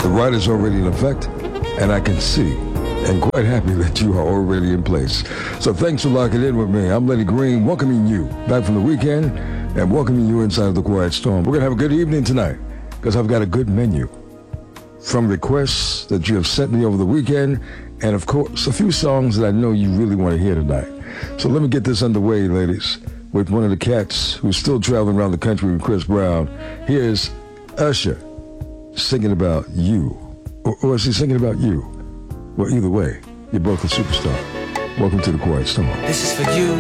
The ride is already in effect, and I can see and quite happy that you are already in place. So thanks for locking in with me. I'm Lenny Green, welcoming you back from the weekend and welcoming you inside of the Quiet Storm. We're going to have a good evening tonight because I've got a good menu from requests that you have sent me over the weekend and, of course, a few songs that I know you really want to hear tonight. So let me get this underway, ladies, with one of the cats who's still traveling around the country with Chris Brown. Here's Usher singing about you. Or is he singing about you? Well, either way, you're both a superstar. Welcome to the Quiet Storm. This is for you.